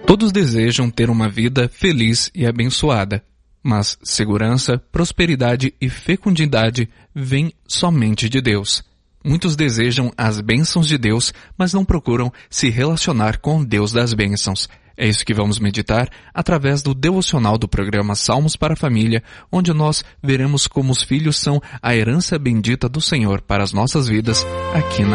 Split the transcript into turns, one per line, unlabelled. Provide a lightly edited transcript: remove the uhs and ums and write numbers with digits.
Todos desejam ter uma vida feliz e abençoada, mas segurança, prosperidade e fecundidade vêm somente de Deus. Muitos desejam as bênçãos de Deus, mas não procuram se relacionar com o Deus das bênçãos. É isso que vamos meditar através do devocional do programa Salmos para a Família, onde nós veremos como os filhos são a herança bendita do Senhor para as nossas vidas aqui na